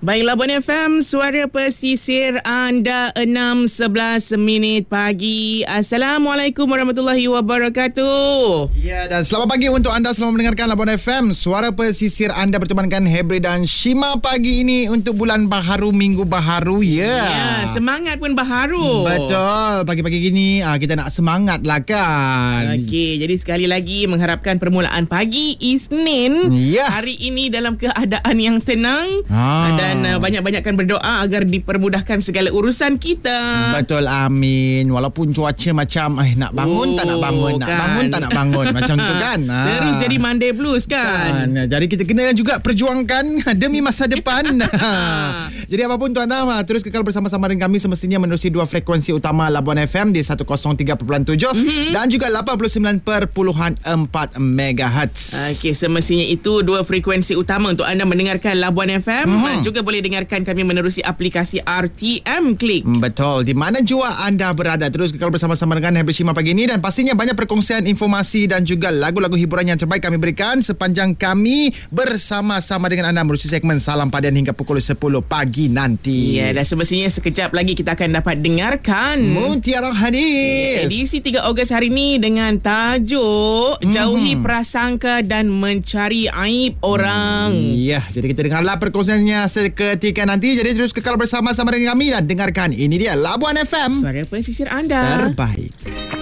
Baiklah, Labuan FM, suara pesisir anda 6.11 minit pagi. Assalamualaikum warahmatullahi wabarakatuh. Ya, dan selamat pagi untuk anda selamat mendengarkan Labuan FM, suara pesisir anda bertemankan Hebri dan Shima pagi ini untuk bulan baharu, minggu baharu. Ya, semangat pun baharu. Betul, pagi-pagi gini kita nak semangat lah kan. Okey, jadi sekali lagi mengharapkan permulaan pagi Isnin hari ini dalam keadaan yang tenang. Dan banyak-banyakkan berdoa agar dipermudahkan segala urusan kita. Betul, amin. Walaupun cuaca macam nak bangun tak nak bangun, nak bangun tak nak bangun macam tu kan. Terus jadi Monday Blues kan. Jadi kita kena juga perjuangkan demi masa depan. Jadi apapun tuan anda, terus kekal bersama-sama dengan kami semestinya menerusi dua frekuensi utama Labuan FM di 103.7 dan juga 89.4 MHz. Okey, semestinya itu dua frekuensi utama untuk anda mendengarkan Labuan FM. Juga boleh dengarkan kami menerusi aplikasi RTM Klik. Betul, di mana jua anda berada. Terus kekal bersama-sama dengan Hebri Shima pagi ini, dan pastinya banyak perkongsian informasi dan juga lagu-lagu hiburan yang terbaik kami berikan sepanjang kami bersama-sama dengan anda menerusi segmen Salam Padian hingga pukul 10 pagi nanti. Ya, dan semestinya sekejap lagi kita akan dapat dengarkan Mutiara Hadis, edisi 3 Ogos hari ini dengan tajuk Jauhi Prasangka dan Mencari Aib Orang. Ya, jadi kita dengarlah perkongsiannya seketika nanti. Jadi terus kekal bersama-sama dengan kami dan dengarkan ini dia Labuan FM, suara pesisir anda terbaik.